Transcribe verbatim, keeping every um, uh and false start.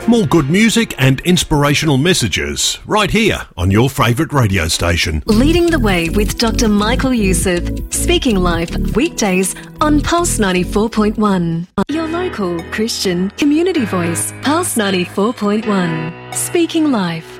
More good music and inspirational messages right here on your favourite radio station. Leading the way with Doctor Michael Youssef. Speaking Life, weekdays on Pulse ninety-four point one. Your local Christian community voice, Pulse ninety-four point one. Speaking Life.